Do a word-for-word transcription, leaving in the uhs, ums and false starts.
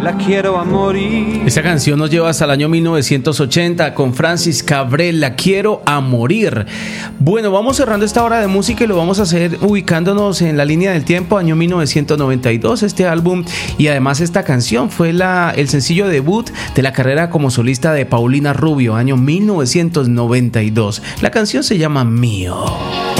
la quiero a morir. Esta canción nos lleva hasta el año mil novecientos ochenta con Francis Cabrel, La quiero a morir. Bueno, vamos cerrando esta hora de música y lo vamos a hacer ubicándonos en la línea del tiempo, año mil novecientos noventa y dos, este álbum y además esta canción fue la, el sencillo debut de la carrera como solista de Paulina Rubio, año mil novecientos noventa y dos. La canción se llama Mío.